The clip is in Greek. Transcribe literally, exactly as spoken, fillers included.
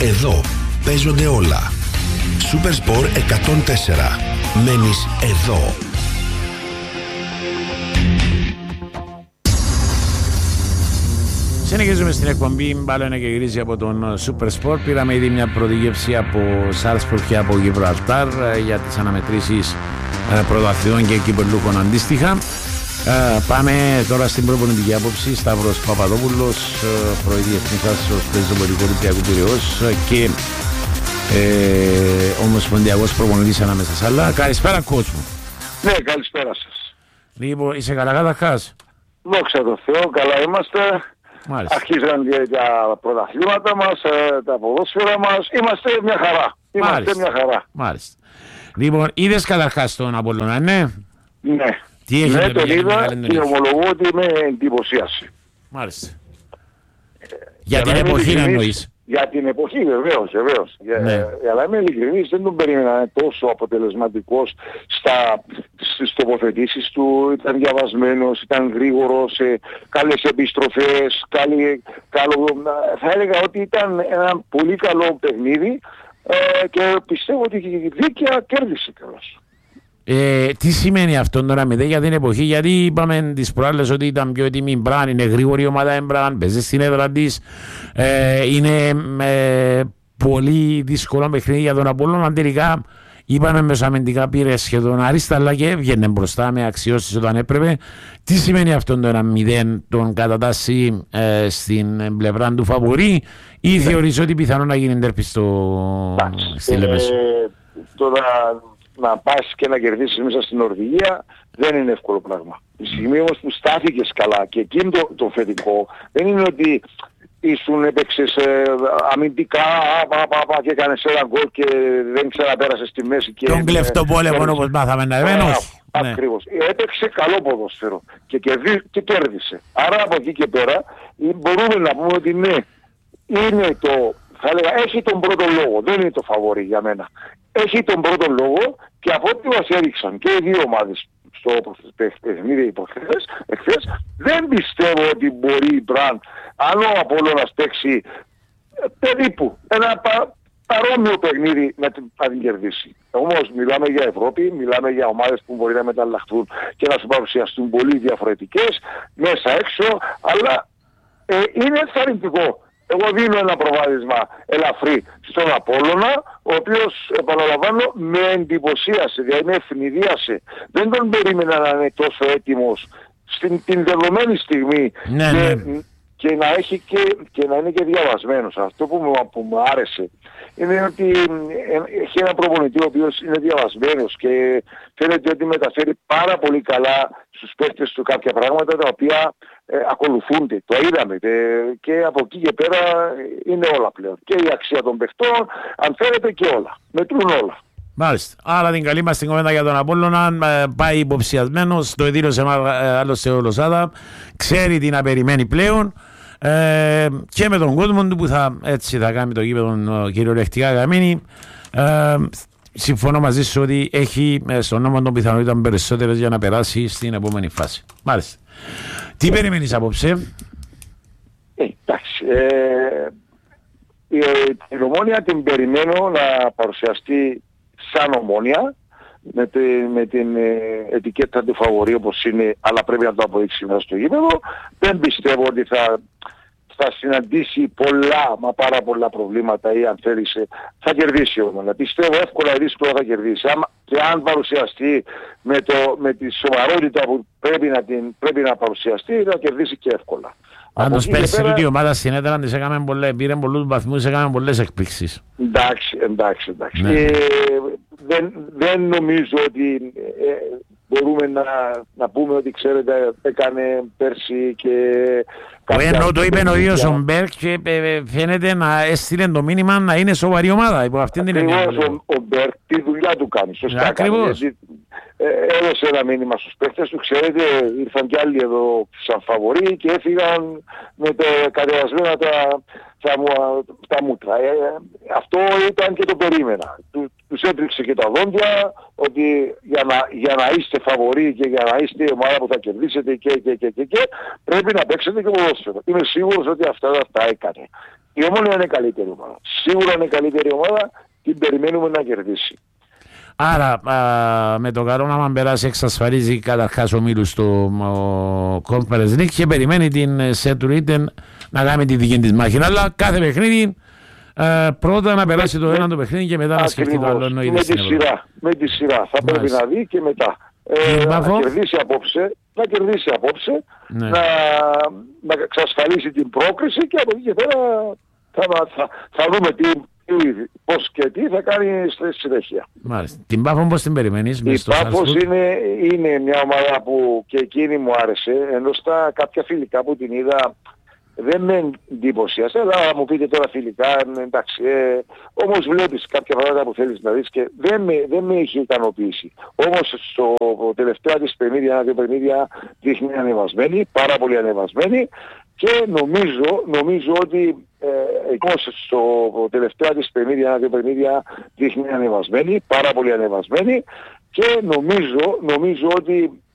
Εδώ παίζονται όλα. Supersport εκατόν τέσσερα. Μένεις εδώ. Συνεχίζουμε στην εκπομπή. Μπάλο και γυρίζει από τον Supersport. Πήραμε ήδη μια πρωτογεύση από Σάλσπορ και από Γιβραλτάρ για τις αναμετρήσεις πρωταθλητών και κυπελλούχων αντίστοιχα. Πάμε τώρα στην προπονητική άποψη. Σταύρος Παπαδόπουλος, πρώην διεθνής άσος πεζοπορικού Ολυμπιακού Πειραιώς και ε, ομοσπονδιακός προπονητής ανάμεσα σ' άλλα. Καλησπέρα κόσμο. Ναι, καλησπέρα σας. Λοιπόν, είσαι καλά καταρχάς? Δόξα τω Θεώ, καλά είμαστε. Μάλιστα. Αρχίζαν και τα πρωταθλήματα μας, τα ποδόσφαιρα μας. Είμαστε μια χαρά. Είμαστε Μάλιστα. μια χαρά. Μάλιστα. Λοιπόν, είδες καταρχάς τον Απολλώνα, ναι? Ναι. Τι έχει Ναι, τον είδα και ομολογώ ότι με εντυπωσίασε. Μάλιστα. Για, για την εποχή να εννοείς? Για την εποχή βεβαίως, βεβαίως. Ναι. Για, αλλά είμαι ειλικρινής, δεν τον περίμενα τόσο αποτελεσματικός στα, στις τοποθετήσεις του. Ήταν διαβασμένος, ήταν γρήγορος, ε, καλές επιστροφές, καλή, καλό, θα έλεγα ότι ήταν ένα πολύ καλό παιχνίδι ε, και πιστεύω ότι δίκαια κέρδισε κιόλας. Ε, τι σημαίνει αυτό τώρα με για την εποχή? Γιατί είπαμε τις προάλλες ότι ήταν πιο έτοιμη η Μπραν, είναι γρήγορη η ομάδα Εμπραν, παίζει στην έδρα της, ε, είναι ε, πολύ δύσκολο παιχνίδι για τον Απόλλωνα. Τελικά είπαμε μεσοαμυντικά πήρε σχεδόν αρίσταλα και έβγαινε μπροστά με αξιώσεις όταν έπρεπε. Τι σημαίνει αυτό το ένα μηδέν τον κατατάσσει ε, στην πλευρά του φαβορί ή θεωρείς ότι πιθανόν να γίνει τέρπι στο στη Λεμεσό? Ε, τώρα να πας και να κερδίσεις μέσα στην Νορβηγία δεν είναι εύκολο πράγμα. Η στιγμή όμως που στάθηκες καλά και εκείνο το, το θετικό δεν είναι ότι ήσουν έπαιξες ε, αμυντικά πα, πα, πα, και έκανες ένα γκολ και δεν ξαναπέρασες στη μέση και... Τον κλεφτό πόλεμο όπως μάθαμε να εμένως. Ναι. Ακριβώς. Έπαιξε καλό ποδόσφαιρο και, κερδί, και κέρδισε. Άρα από εκεί και πέρα μπορούμε να πούμε ότι ναι, είναι το... Θα έλεγα, έχει τον πρώτο λόγο, δεν είναι το φαβορί για μένα. Έχει τον πρώτο λόγο και από ό,τι μας έδειξαν και οι δύο ομάδες στο παιχνίδι προχθές, εχθές, δεν πιστεύω ότι μπορεί η Μπραν, αν ο Απόλλωνας παίξει περίπου ένα πα, παρόμοιο παιχνίδι να την, να την κερδίσει. Όμως μιλάμε για Ευρώπη, μιλάμε για ομάδες που μπορεί να μεταλλαχθούν και να σου παρουσιαστούν πολύ διαφορετικές, μέσα έξω, αλλά ε, είναι ενθαρρυντικό. Εγώ δίνω ένα προβάδισμα ελαφρύ στον Απόλλωνα, ο οποίος, επαναλαμβάνω, με εντυπωσίασε, δηλαδή με ευνηδίασε. Δεν τον περίμενα να είναι τόσο έτοιμος στην την δεδομένη στιγμή ναι, και, ναι. και, να έχει και, και να είναι και διαβασμένος. Αυτό που μου, που μου άρεσε είναι ότι έχει ένα προπονητή ο οποίος είναι διαβασμένος και φαίνεται ότι μεταφέρει πάρα πολύ καλά στους παίκτες του κάποια πράγματα τα οποία ε, ακολουθούνται. Το είδαμε ε, και από εκεί και πέρα είναι όλα πλέον. Και η αξία των παιχτών, αν θέλετε, και όλα. Μετρούν όλα. Μάλιστα. Άρα την καλή μας την κομμένα για τον Απόλλωνα, πάει υποψιασμένος, το δήλωσε άλλωστε ο Λοσάδα, ξέρει τι να περιμένει πλέον ε, και με τον κόσμο του που θα, έτσι θα κάνει το γήπεδο κυριολεκτικά καμίνη. Ε, συμφωνώ μαζί σου ότι έχει στον νόμο των πιθανότητων περισσότερες για να περάσει στην επόμενη φάση. Μάλιστα. Τι περιμένεις απόψε? Ε, εντάξει. Ε, την Ομόνοια την περιμένω να παρουσιαστεί σαν Ομόνοια με, τη, με την ε, ετικέτα του φαβορί όπως είναι, αλλά πρέπει να το αποδείξει μέσα στο γήπεδο. Δεν πιστεύω ότι θα, θα συναντήσει πολλά, μα πάρα πολλά προβλήματα ή αν θέλεις θα κερδίσει όμως. Πιστεύω εύκολα ή δύσκολα θα κερδίσει. Άμα, και αν παρουσιαστεί με, το, με τη σοβαρότητα που πρέπει να, την, πρέπει να παρουσιαστεί θα κερδίσει και εύκολα. Πάντως πέρσι τούτη η ομάδα στην έδρα της έκαμε πολλές, πήρε πολλούς βαθμούς, έκαμε πολλές εκπλήξεις. Εντάξει, εντάξει, εντάξει. Ναι. Ε, δεν, δεν νομίζω ότι ε, μπορούμε να, να πούμε ότι ξέρετε έκανε πέρσι και... Ο ενώ το είπε ο ίδιος ο Μπέρκ και φαίνεται να έστειλε το μήνυμα να είναι σοβαρή ομάδα υπό αυτήν την έννοια. Ακριβώς ο, ο Μπέρκ τη δουλειά του κάνει, σωστά. Ακριβώς. Κάνει, ε, έδωσε ένα μήνυμα στους παίχτες του, ξέρετε ήρθαν κι άλλοι εδώ σαν φαβορί και έφυγαν με τα κατεβασμένα τα, τα, τα μούτρα. Ε, αυτό ήταν και το περίμενα. Του, τους έτριξε και τα δόντια ότι για να, για να είστε φαβορί και για να είστε η ομάδα που θα κερδίσετε και, και, και, και, και πρέπει να παίξετε και ποδόσφαιρο. Είμαι σίγουρος ότι αυτά τα έκανε. Η Ομόνια είναι καλύτερη ομάδα. Σίγουρα είναι καλύτερη ομάδα, την περιμένουμε να κερδίσει. Άρα α, με το καλό να περάσει εξασφαλίζει καταρχάς ο Μίλους στο Conference League και περιμένει την Σετουρίντεν να κάνει τη δική της μάχη. Αλλά κάθε παιχνίδι α, πρώτα να περάσει το ένα το παιχνίδι και μετά να σκεφτεί το άλλο. Με τη σειρά, με τη σειρά. Θα πρέπει να δει και μετά. Ε, να κερδίσει απόψε, να κερδίσει απόψε, ναι. να, να εξασφαλίσει την πρόκριση και από εκεί και πέρα θα, θα, θα δούμε τι, πώς και τι θα κάνει στη συνέχεια. Μάλιστα. Την Πάφο πώς την περιμένεις? Η Πάφος είναι, είναι μια ομάδα που και εκείνη μου άρεσε, ενώ στα κάποια φιλικά που την είδα δεν με εντύπωσιασε, αλλά μου πείτε τώρα φιλικά, εντάξει, ε, όμως βλέπεις κάποια πράγματα που θέλεις να δεις και δεν με, δεν με είχε ικανοποιήσει. Όμως στο τελευταία της παιχνίδια, ένα-δύο παιχνίδια δείχνει ανεβασμένη, πάρα πολύ ανεβασμένη και νομίζω, νομίζω ότι ε, όμως στο τελευταία της παιχνίδια, ένα-δύο παιχνίδια δείχνει ανεβασμένη, πάρα πολύ ανεβασμένη και νομίζω, νομίζω ότι